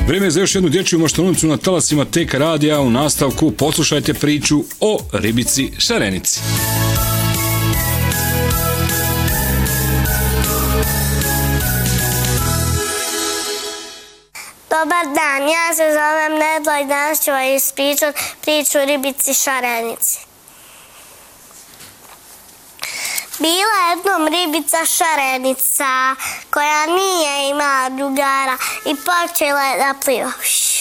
Vreme je za još jednu dječju maštaonicu na talasima TK radija. U nastavku poslušajte priču o ribici šarenici. Dobar dan, ja se zovem Nedla i danas ću vam ispričati priču o ribici šarenici. Bila je jednom ribica šarenica koja nije imala drugara i počela je da pliva.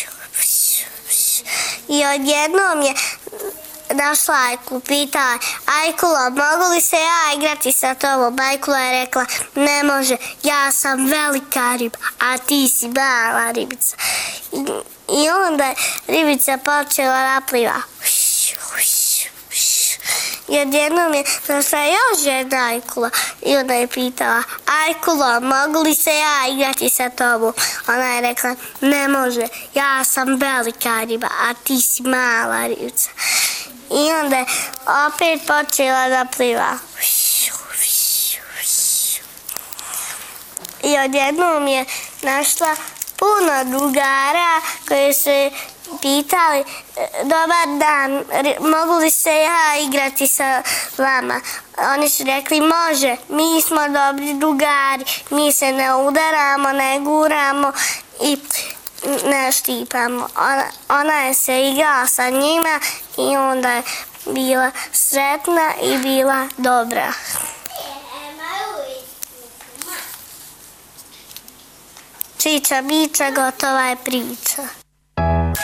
I odjednom je našla Ajku, pitala, Ajkulo, mogu li se ja igrati sa tobom? Ajkula je rekla, ne može, ja sam velika riba, a ti si mala ribica. I onda je ribica počela da pliva. I odjednom je našla još jedna Ajkula i ona je pitala, Ajkulo, mogu li se ja igrati sa tobom? Ona je rekla, ne može, ja sam velika riba, a ti si mala ribica. I onda je opet počela da pliva. I odjednom je našla puno drugara koji su pitali, dobar dan, mogu li se ja igrati sa vama? Oni su rekli, može, mi smo dobri drugari, mi se ne udaramo, ne guramo i ne štipamo. Ona je se igrala sa njima i onda je bila sretna i bila dobra. Čiča, biča, gotova je priča.